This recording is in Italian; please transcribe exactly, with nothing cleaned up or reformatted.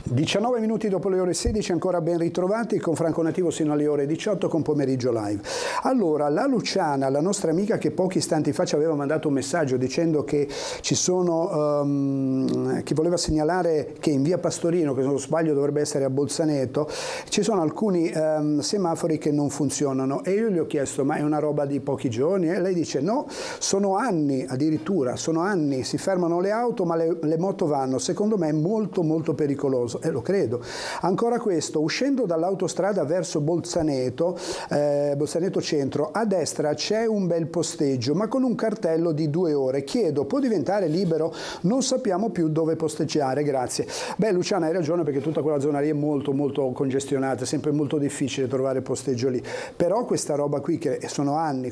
diciannove minuti dopo le ore sedici, ancora ben ritrovati con Franco Nativo sino alle ore diciotto con Pomeriggio Live. Allora, la Luciana, la nostra amica che pochi istanti fa ci aveva mandato un messaggio dicendo che ci sono, um, che voleva segnalare che in via Pastorino, che se non sbaglio dovrebbe essere a Bolzaneto, ci sono alcuni um, semafori che non funzionano, e io gli ho chiesto ma è una roba di pochi giorni? E lei dice no, sono anni, addirittura sono anni, si fermano le auto ma le, le moto vanno. Secondo me è molto molto pericoloso. E eh, lo credo. Ancora questo, uscendo dall'autostrada verso Bolzaneto, eh, Bolzaneto Centro, a destra c'è un bel posteggio, ma con un cartello di due ore. Chiedo, può diventare libero? Non sappiamo più dove posteggiare, grazie. Beh, Luciana, hai ragione, perché tutta quella zona lì è molto molto congestionata, è sempre molto difficile trovare posteggio lì. Però questa roba qui, che sono anni,